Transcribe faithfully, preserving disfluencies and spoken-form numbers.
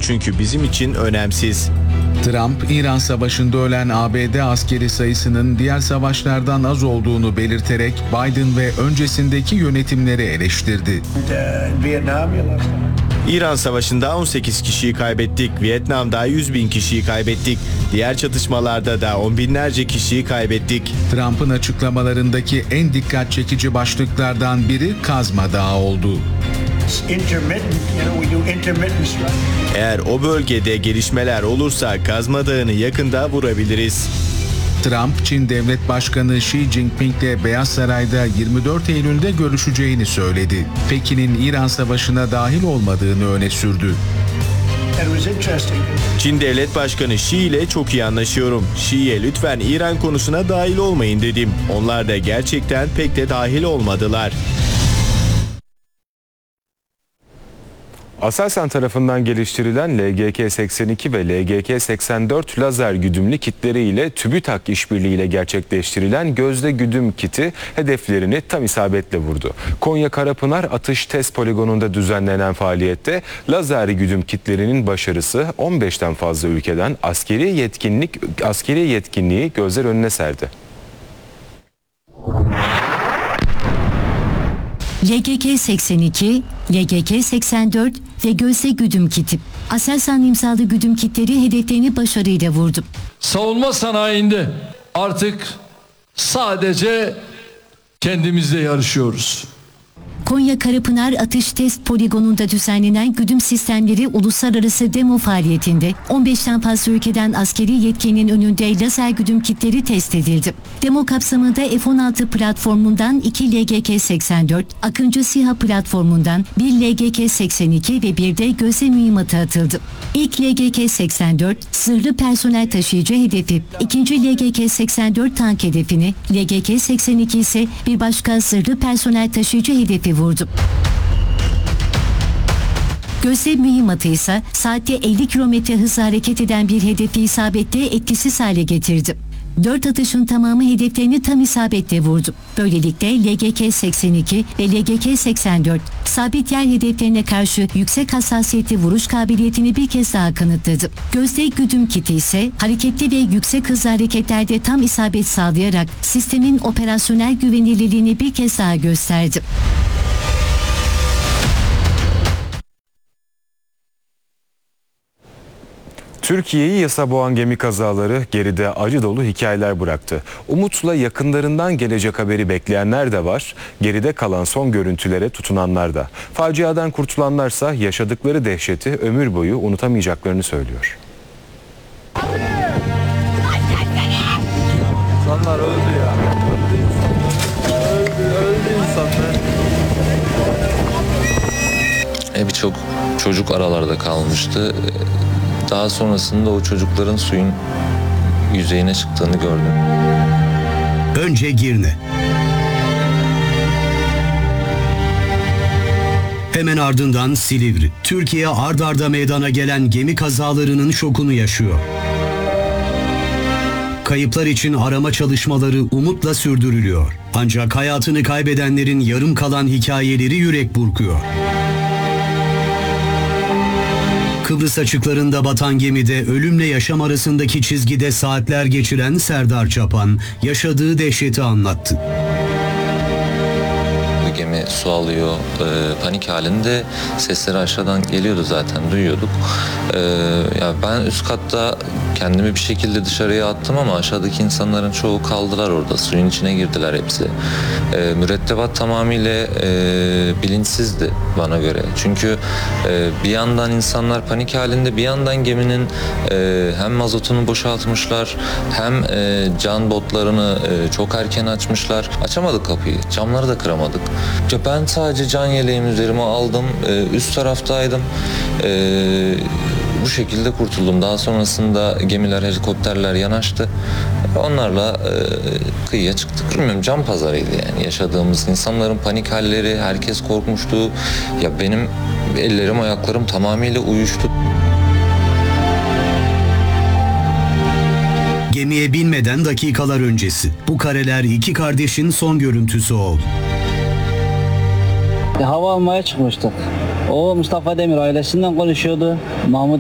çünkü bizim için önemsiz. Trump, İran Savaşı'nda ölen A B D askeri sayısının diğer savaşlardan az olduğunu belirterek Biden ve öncesindeki yönetimleri eleştirdi. İran Savaşı'nda on sekiz kişiyi kaybettik, Vietnam'da yüz bin kişiyi kaybettik, diğer çatışmalarda da on binlerce kişiyi kaybettik. Trump'ın açıklamalarındaki en dikkat çekici başlıklardan biri Kazma Dağı oldu. Eğer o bölgede gelişmeler olursa Kazma Dağı'nı yakında vurabiliriz. Trump, Çin Devlet Başkanı Xi Jinping'le Beyaz Saray'da yirmi dört Eylül'de görüşeceğini söyledi. Pekin'in İran Savaşı'na dahil olmadığını öne sürdü. Çin Devlet Başkanı Xi ile çok iyi anlaşıyorum. Xi'ye lütfen İran konusuna dahil olmayın dedim. Onlar da gerçekten pek de dahil olmadılar. Aselsan tarafından geliştirilen L G K seksen iki ve L G K seksen dört lazer güdümlü kitleri ile TÜBİTAK işbirliğiyle gerçekleştirilen gözde güdüm kiti hedeflerini tam isabetle vurdu. Konya Karapınar Atış Test Poligonu'nda düzenlenen faaliyette lazer güdüm kitlerinin başarısı on beşten fazla ülkeden askeri yetkinlik askeri yetkinliği gözler önüne serdi. L G K seksen iki, L G K seksen dört ve gözde güdüm kiti. Aselsan imzalı güdüm kitleri hedeflerini başarıyla vurdu. Savunma sanayinde artık sadece kendimizle yarışıyoruz. Konya Karapınar Atış Test Poligonu'nda düzenlenen güdüm sistemleri uluslararası demo faaliyetinde on beşten fazla ülkeden askeri yetkinin önünde lazer güdüm kitleri test edildi. Demo kapsamında F on altı platformundan iki L G K seksen dört, Akıncı SİHA platformundan bir L G K seksen iki ve bir de gözle mühimmatı atıldı. İlk L G K seksen dört zırhlı personel taşıyıcı hedefi, ikinci L G K seksen dört tank hedefini, L G K seksen iki ise bir başka zırhlı personel taşıyıcı hedefi vurdu. Gözle mühimmatı ise saatte elli kilometre hızla hareket eden bir hedefi isabetle etkisiz hale getirdi. Dört atışın tamamı hedeflerini tam isabetle vurdu. Böylelikle L G K seksen iki ve L G K seksen dört sabit yer hedeflerine karşı yüksek hassasiyetli vuruş kabiliyetini bir kez daha kanıtladı. Gözde güdüm kiti ise hareketli ve yüksek hızlı hareketlerde tam isabet sağlayarak sistemin operasyonel güvenilirliğini bir kez daha gösterdi. Türkiye'yi yasa boğan gemi kazaları geride acı dolu hikayeler bıraktı. Umutla yakınlarından gelecek haberi bekleyenler de var, geride kalan son görüntülere tutunanlar da. Faciadan kurtulanlarsa yaşadıkları dehşeti ömür boyu unutamayacaklarını söylüyor. İnsanlar öldü ya. Öldü, öldü insanlar. E birçok çocuk aralarda kalmıştı. Daha sonrasında o çocukların suyun yüzeyine çıktığını gördüm. Önce Girne. Hemen ardından Silivri. Türkiye ard arda meydana gelen gemi kazalarının şokunu yaşıyor. Kayıplar için arama çalışmaları umutla sürdürülüyor. Ancak hayatını kaybedenlerin yarım kalan hikayeleri yürek burkuyor. Kıbrıs açıklarında batan gemide ölümle yaşam arasındaki çizgide saatler geçiren Serdar Çapan yaşadığı dehşeti anlattı. Gemi su alıyor, e, panik halinde sesleri aşağıdan geliyordu zaten, duyuyorduk. E, ya ben üst katta kendimi bir şekilde dışarıya attım ama aşağıdaki insanların çoğu kaldılar orada, suyun içine girdiler hepsi. E, mürettebat tamamıyla e, bilinçsizdi bana göre. Çünkü e, bir yandan insanlar panik halinde, bir yandan geminin e, hem mazotunu boşaltmışlar, hem e, can botlarını e, çok erken açmışlar. Açamadık kapıyı, camları da kıramadık. Ben sadece can yeleğimi üzerime aldım, üst taraftaydım, bu şekilde kurtuldum. Daha sonrasında gemiler, helikopterler yanaştı, onlarla kıyıya çıktık. Bilmiyorum, can pazarıydı yani yaşadığımız, insanların panik halleri, herkes korkmuştu. Ya benim ellerim, ayaklarım tamamıyla uyuştu. Gemiye binmeden dakikalar öncesi. Bu kareler iki kardeşin son görüntüsü oldu. Hava almaya çıkmıştık. O Mustafa Demir ailesinden konuşuyordu. Mahmut